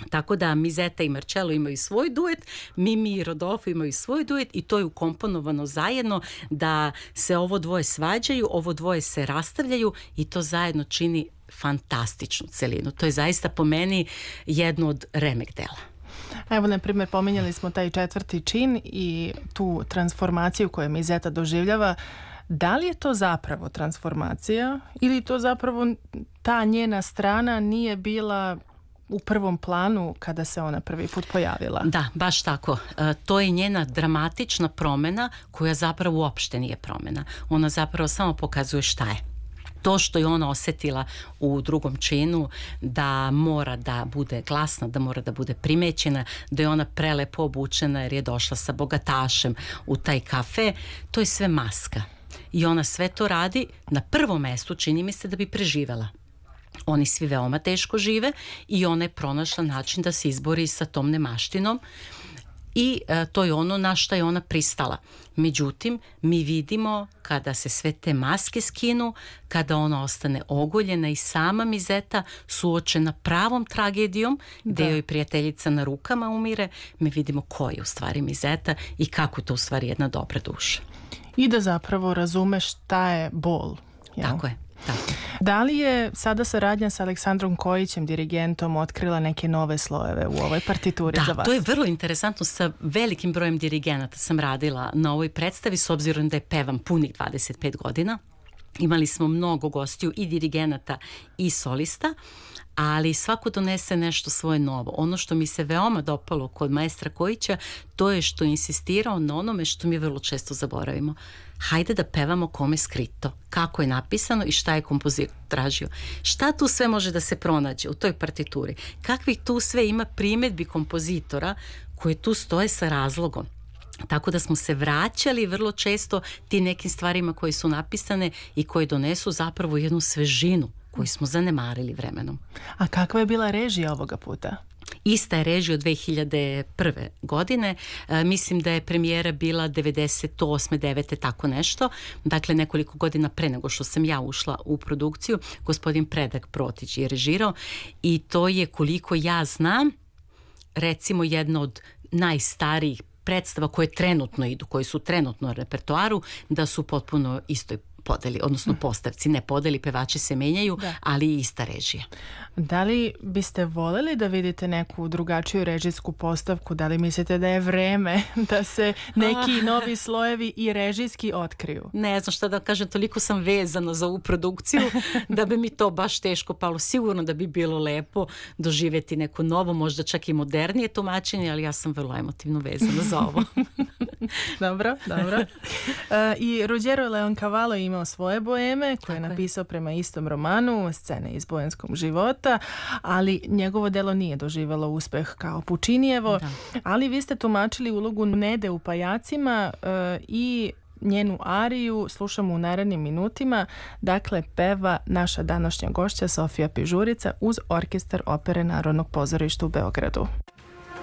Tako da Mizeta i Marcello imaju svoj duet, Mimi i Rodolfo imaju svoj duet i to je ukomponovano zajedno da se ovo dvoje svađaju, ovo dvoje se rastavljaju i to zajedno čini fantastičnu celinu. To je zaista po meni jedno od remek dela. Evo, na primjer, pominjali smo taj četvrti čin i tu transformaciju koju Mizeta doživljava. Da li je to zapravo transformacija ili to zapravo ta njena strana nije bila u prvom planu kada se ona prvi put pojavila? Da, baš tako. To je njena dramatična promjena koja zapravo uopšte nije promjena. Ona zapravo samo pokazuje šta je. To što je ona osjetila u drugom činu, da mora da bude glasna, da mora da bude primećena, da je ona prelepo obučena jer je došla sa bogatašem u taj kafe, to je sve maska. I ona sve to radi na prvom mestu, čini mi se, da bi preživela. Oni svi veoma teško žive i ona je pronašla način da se izbori sa tom nemaštinom i to je ono na što je ona pristala. Međutim, mi vidimo kada se sve te maske skinu, kada ona ostane ogoljena i sama Mizeta suočena pravom tragedijom, gde joj prijateljica na rukama umire, mi vidimo ko je u stvari Mizeta i kako to u stvari jedna dobra duša. I da zapravo razume šta je bol. Jel? Tako je. Tako. Da li je sada saradnja sa Aleksandrom Kojićem, dirigentom, otkrila neke nove slojeve u ovoj partituri za vas? Da, to je vrlo interesantno. Sa velikim brojem dirigenata sam radila na ovoj predstavi, s obzirom da je pevam punih 25 godina. Imali smo mnogo gostiju i dirigenata i solista, ali svako donese nešto svoje novo. Ono što mi se veoma dopalo kod maestra Kojića, to je što je insistirao na onome što mi vrlo često zaboravimo. Hajde da pevamo kome skrito, kako je napisano i šta je kompozitor tražio. Šta tu sve može da se pronađe u toj partituri? Kakvih tu sve ima primjedbi kompozitora koje tu stoje sa razlogom? Tako da smo se vraćali vrlo često ti nekim stvarima koje su napisane i koje donesu zapravo jednu svežinu koju smo zanemarili vremenom. A kakva je bila režija ovoga puta? Ista je režija od 2001. godine. Mislim da je premijera bila 98. 9. tako nešto. Dakle, nekoliko godina pre nego što sam ja ušla u produkciju, gospodin Predrag Protić je režirao i to je, koliko ja znam, recimo jedna od najstarijih predstava koje trenutno idu, koji su trenutno u repertoaru, da su potpuno istoj podeli, odnosno postavci, ne podeli, pevači se menjaju, ali i ista režija. Da li biste voljeli da vidite neku drugačiju režijsku postavku? Da li mislite da je vreme da se neki novi slojevi i režijski otkriju? Ne znam šta da kažem, toliko sam vezana za ovu produkciju da bi mi to baš teško palo. Sigurno da bi bilo lepo doživjeti neko novo, možda čak i modernije tumačenje, ali ja sam vrlo emotivno vezana za ovo. Dobro, dobro. I Ruggero Leoncavallo je imao svoje boeme koje je napisao prema istom romanu, scene iz boemskog života, ali njegovo delo nije doživjelo uspeh kao Pučinijevo, ali vi ste tumačili ulogu Nede u Pajacima i njenu ariju slušamo u narednim minutima. Dakle, peva naša današnja gošća Sofija Pižurica uz orkestar Opere Narodnog pozorišta u Beogradu.